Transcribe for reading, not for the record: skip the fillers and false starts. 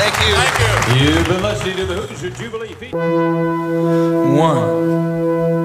Thank you. Thank you. You've been listening to the Hoosier Jubilee. 1,